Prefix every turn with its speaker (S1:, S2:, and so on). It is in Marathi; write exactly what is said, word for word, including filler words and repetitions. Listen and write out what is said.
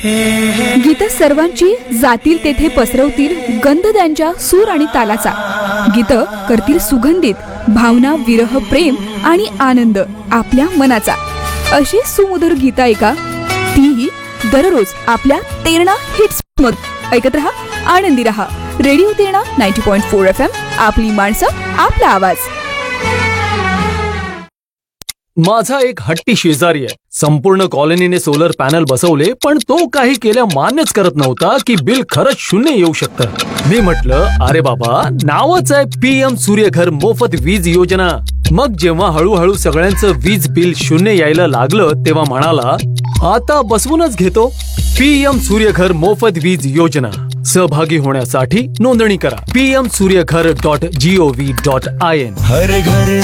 S1: गीतं सर्वांची जातील तेथे पसरवतील गंध त्यांच्या सूर आणि तालाचा. गीतं करतील सुगंधित भावना, विरह, प्रेम आणि आनंद आपल्या मनाचा. अशी सुमधुर गीतं ऐका, तीही दररोज आपल्या तेरणा हिट्स मध्ये. ऐकत रहा, आनंदी रहा. रेडिओ तेरणा नव्वद पॉइंट चार एफ एम. आपली माणसं, आपला आवाज.
S2: माझा एक हट्टी शेजारी आहे. संपूर्ण कॉलनीने सोलर पॅनल बसवले, पण तो काही केल्या मान्यच करत नव्हता की बिल खरंच शून्य येऊ शकतं. मी म्हटलं, अरे बाबा, नावच आहे पीएम सूर्यघर मोफत वीज योजना. मग जेव्हा हळूहळू सगळ्यांचं वीज बिल शून्य यायला लागलं, तेव्हा म्हणाला, आता बसवूनच घेतो. पीएम सूर्यघर मोफत वीज योजना. सहभागी होण्यासाठी नोंदणी करा PM Surya Ghar dot G O V dot I N.